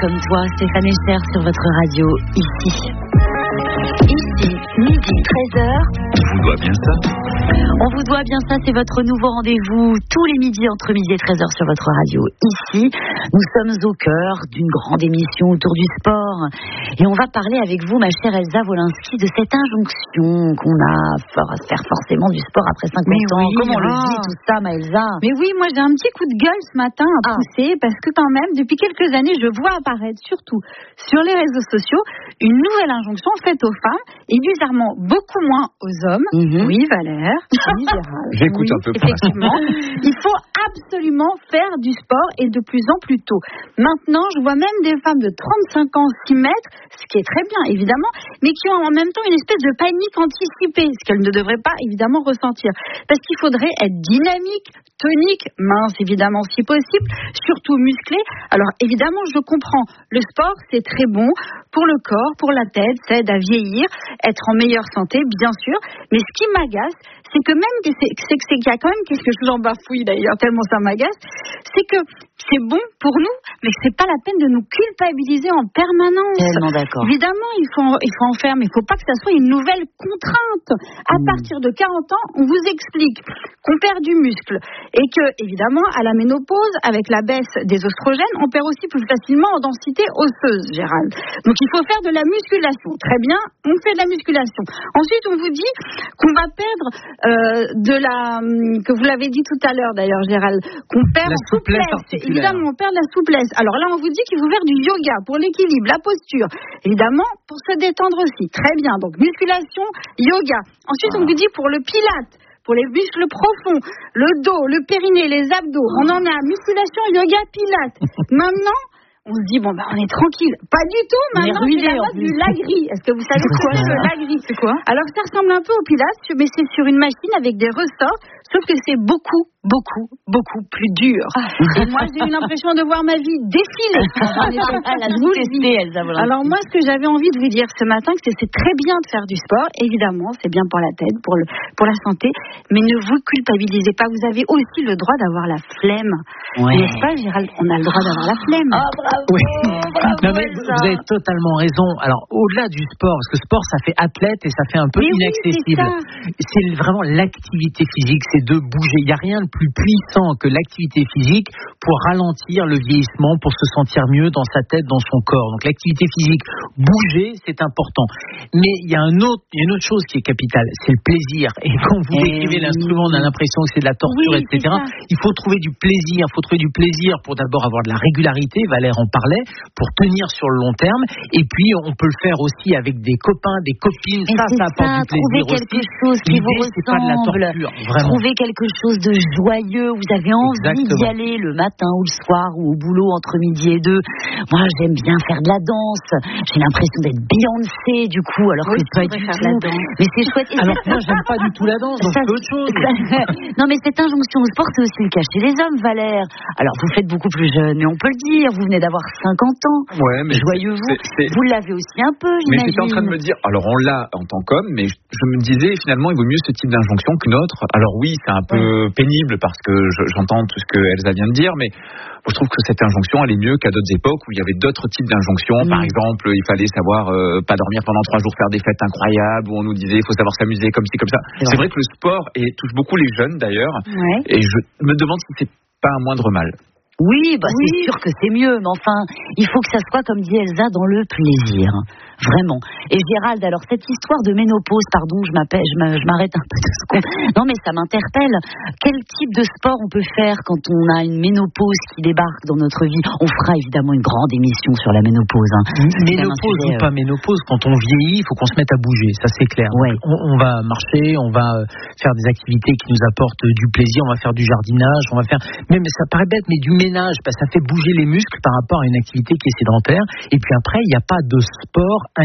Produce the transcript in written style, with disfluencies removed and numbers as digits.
comme toi, Stéphane Echer sur votre radio, ici. Ici, midi 13h. On vous doit bien ça. On vous doit bien ça, c'est votre nouveau rendez-vous tous les midis entre midi et 13h sur votre radio. Ici, nous sommes au cœur d'une grande émission autour du sport. Et on va parler avec vous, ma chère Elsa Wolinski, de cette injonction qu'on a à faire forcément du sport après 50 ans. Oui, comment on le dit tout ça, ma Elsa? Mais oui, moi j'ai un petit coup de gueule ce matin à pousser parce que quand même, depuis quelques années, je vois apparaître surtout sur les réseaux sociaux une nouvelle injonction faite aux femmes et bizarrement beaucoup moins aux hommes. Oui, Valère. Oui, Gérald. J'écoute un peu. Effectivement. Il faut absolument faire du sport et de plus en plus tôt. Maintenant, je vois même des femmes de 35 ans s'y mettre, ce qui est très bien évidemment, mais qui ont en même temps une espèce de panique anticipée, ce qu'elles ne devraient pas évidemment ressentir. Parce qu'il faudrait être dynamique, tonique, mince évidemment si possible, surtout musclé. Alors évidemment, je comprends, le sport c'est très bon pour le corps, pour la tête, ça aide à vieillir, être en meilleure santé, bien sûr. Mais ce qui m'agace, c'est que même c'est qu'il y a quand même quelque chose, j'en bafouille d'ailleurs tellement ça m'agace, c'est que c'est bon pour nous, mais que c'est pas la peine de nous culpabiliser en permanence. Tellement d'accord. Évidemment, il faut en faire, mais il faut pas que ça soit une nouvelle contrainte. À partir de 40 ans, on vous explique qu'on perd du muscle et que, évidemment, à la ménopause, avec la baisse des oestrogènes, on perd aussi plus facilement en densité osseuse, Gérald. Donc il faut faire de la musculation. Très bien, on fait de la musculation. Ensuite, on vous dit qu'on va perdre que vous l'avez dit tout à l'heure d'ailleurs, Gérald, qu'on perd la en souplesse. Évidemment, on perd la souplesse. Alors là, on vous dit qu'il faut faire du yoga pour l'équilibre, la posture. Évidemment, pour se détendre aussi. Très bien. Donc, musculation, yoga. Ensuite, on vous dit pour le pilate, pour les muscles profonds, le dos, le périnée, les abdos. On en a musculation, yoga, pilate. Maintenant, on se dit, on est tranquille. Pas du tout, maintenant, c'est la mode du lagri. Est-ce que vous savez quoi le lagri? C'est quoi? Alors, ça ressemble un peu au pilates, mais c'est sur une machine avec des ressorts, sauf que c'est beaucoup plus dur. Et moi, j'ai eu l'impression de voir ma vie défiler. Alors moi, ce que j'avais envie de vous dire ce matin, c'est très bien de faire du sport, évidemment, c'est bien pour la tête, pour la santé, mais ne vous culpabilisez pas, vous avez aussi le droit d'avoir la flemme. Ouais. N'est-ce pas, Gérald? On a le droit d'avoir la flemme. Ah, bravo, oui. Bravo, non, mais vous avez totalement raison. Alors, au-delà du sport, parce que sport, ça fait athlète et ça fait un peu inaccessible. Oui, c'est vraiment l'activité physique, c'est de bouger. Il n'y a rien de plus puissant que l'activité physique pour ralentir le vieillissement, pour se sentir mieux dans sa tête, dans son corps. Donc l'activité physique, bouger, c'est important. Mais il y a une autre chose qui est capitale, c'est le plaisir. Et quand vous décrivez l'instrument, on a l'impression que c'est de la torture, etc. Il faut trouver du plaisir. Il faut trouver du plaisir pour d'abord avoir de la régularité, Valère en parlait, pour tenir sur le long terme. Et puis on peut le faire aussi avec des copains, des copines. Ça apporte du plaisir aussi. Trouver quelque chose qui vous ressemble. C'est pas de la torture, vraiment. Trouver quelque chose de joyeux. Vous avez envie d'y aller le matin ou le soir ou au boulot entre midi et 2. Moi, j'aime bien faire de la danse. J'ai l'impression d'être Beyoncé, du coup, alors que pas du tout. Mais c'est chouette. Alors moi, j'aime pas du tout la danse, donc c'est autre chose. Non, mais cette injonction au sport, c'est aussi le cas chez les hommes, Valère. Alors, vous faites beaucoup plus jeune, mais on peut le dire. Vous venez d'avoir 50 ans. Ouais, mais joyeux-vous. Vous l'avez aussi un peu, j'imagine. Mais j'étais en train de me dire, alors on l'a en tant qu'homme, mais je me disais, finalement, il vaut mieux ce type d'injonction qu'une autre. Alors oui, c'est un peu pénible parce que j'entends tout ce que Elsa vient de dire, mais je trouve que cette injonction, elle est mieux qu'à d'autres époques où il y avait d'autres types d'injonctions. Par exemple, il fallait savoir pas dormir pendant 3 jours, faire des fêtes incroyables, où on nous disait il faut savoir s'amuser comme ci, comme ça. C'est vrai que le sport touche beaucoup les jeunes d'ailleurs, et je me demande si c'est pas un moindre mal. Oui, c'est sûr que c'est mieux, mais enfin, il faut que ça soit, comme dit Elsa, dans le plaisir. Vraiment. Et Gérald, alors cette histoire de ménopause, pardon, je m'arrête un peu de secondes. Non, mais ça m'interpelle. Quel type de sport on peut faire quand on a une ménopause qui débarque dans notre vie? On fera évidemment une grande émission sur la ménopause. Ménopause ou pas ménopause, quand on vieillit, il faut qu'on se mette à bouger, ça c'est clair. Ouais. On va marcher, on va faire des activités qui nous apportent du plaisir, on va faire du jardinage, on va faire... Même ça paraît bête, mais du ménage, parce que ça fait bouger les muscles par rapport à une activité qui est sédentaire. Et puis après, il n'y a pas de sport